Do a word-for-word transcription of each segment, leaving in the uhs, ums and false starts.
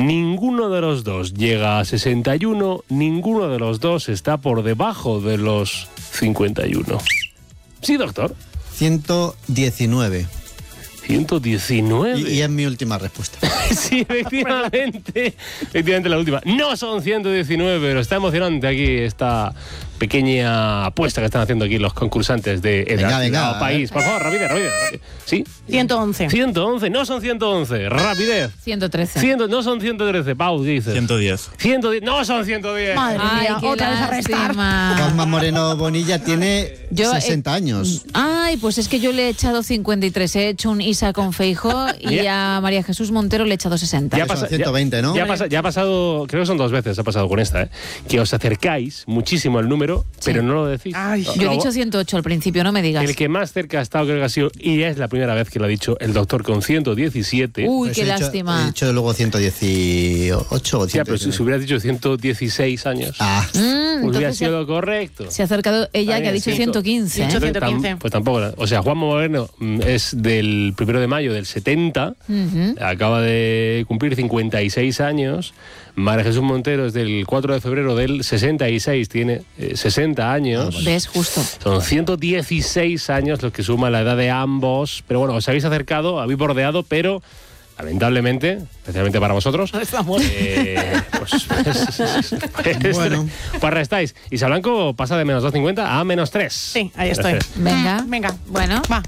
Ninguno de los dos llega a sesenta y uno, ninguno de los dos está por debajo de los cincuenta y uno. Sí, doctor. ciento diecinueve. ciento diecinueve. Y, y es mi última respuesta. Sí, efectivamente. Efectivamente la última. No son ciento diecinueve, pero está emocionante aquí esta pequeña apuesta que están haciendo aquí los concursantes de Venga, venga, País. Por favor, rapidez, rapidez. ¿Sí? ciento once. ciento once, no son ciento once. Rapidez. ciento trece. cien, no son ciento trece. Pau, ¿qué dices? ciento diez. ciento diez, no son ciento diez. Madre Ay, mía, qué otra vez a restar. lástima. Juanma Moreno Bonilla tiene Yo, sesenta eh, años. Ay, pues es que yo le he echado cincuenta y tres. He hecho un Isa con Feijó y Ya. a María Jesús Montero le he echado sesenta. Ya Son pasa- ciento veinte, ¿no? Ya, pasa- ya ha pasado, creo que son dos veces, ha pasado con esta, ¿eh? Que os acercáis muchísimo al número, pero no lo decís. Ay. Yo he No, dicho ciento ocho al principio, no me digas. El que más cerca ha estado, creo que ha sido, y es la primera vez que lo ha dicho el doctor, con ciento diecisiete. Uy, Pues qué he hecho- lástima. He hecho luego ciento dieciocho o Ya, pero si, ciento diecinueve. si hubieras dicho ciento dieciséis años, Ah, Mm, pues hubiera entonces se, sido correcto. se ha acercado ella, Ahí, que ha dicho sí. ciento quince. ¿eh? Dicho Entonces, ciento quince. tam- Pues tampoco. O sea, Juanma Moreno mm, es del primero de mayo del setenta, Ujú. acaba de cumplir cincuenta y seis años. María Jesús Montero es del cuatro de febrero del sesenta y seis, tiene eh, sesenta años. ¿Ves? Justo. Son ciento dieciséis años los que suma la edad de ambos. Pero bueno, os habéis acercado, habéis bordeado, pero lamentablemente, especialmente para vosotros, Estamos. eh, pues, pues, pues, Bueno. pues restáis. Isa Blanco pasa de menos dos cincuenta a menos tres. Sí, ahí estoy. Venga. Venga. Bueno, Va,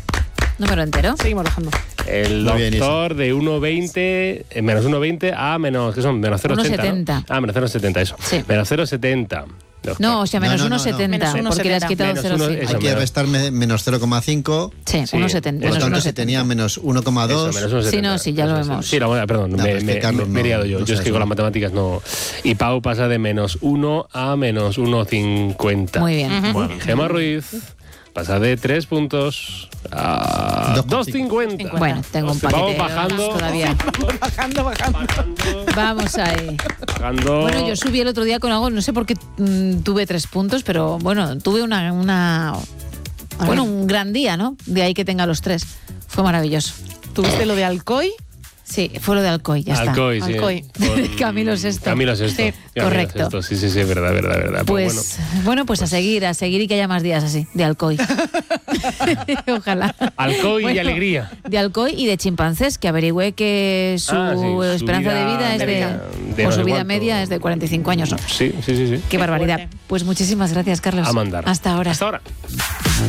número entero. seguimos bajando. El Muy bien, doctor de uno veinte, eh, menos uno veinte a menos, ¿qué son? Menos cero ochenta. uno setenta. ¿no? Ah, menos cero setenta, eso. Sí. Menos cero setenta. doctor. No, o sea, menos No, no, no, uno setenta, no. Menos porque le has uno quitado setenta. cero coma Menos uno- cinco. hay que menos- restarme menos cero coma cinco. Sí, Sí, uno setenta. eso Por lo Menos tanto, uno si tenía setenta. menos uno coma Eso, dos. menos uno Sí, setenta. no, sí, ya lo Eso, vemos. Sí, la, bueno, perdón, No, me, pero es que me- Carlos me- me he no- liado yo. no Yo es sabe que con las sumar. matemáticas no. Y Pau pasa de menos uno a menos uno cincuenta. Muy bien. Bueno, Gemma Ruiz pasa de tres puntos a Dos dos coma cincuenta. Bueno, tengo un Vamos paquete bajando. todavía. Bajando, bajando. Vamos ahí. Bajando. Bueno, yo subí el otro día con algo, no sé por qué mm, tuve tres puntos, pero bueno, tuve una, una bueno, un gran día, ¿no? De ahí que tenga los tres. Fue maravilloso. ¿Tuviste lo de Alcoy? Sí, fue lo de Alcoy, ya está. Alcoy, sí. Alcoy. Con- Camilo Sexto. Camilo Sexto. Sí, Camilo correcto. Sexto. Sí, sí, sí, verdad, verdad, verdad. Pues bueno, pues, a seguir, a seguir y que haya más días así, de Alcoy. Ojalá. Alcoy y Bueno, alegría. De Alcoy y de chimpancés, que averigüé que su, Ah, sí, su esperanza de vida vida es de, media, de o no su sé vida cuánto. media es de cuarenta y cinco años, ¿no? Sí, sí, sí, sí. Qué barbaridad. fuerte. Pues muchísimas gracias, Carlos. A mandar. Hasta ahora. Hasta ahora.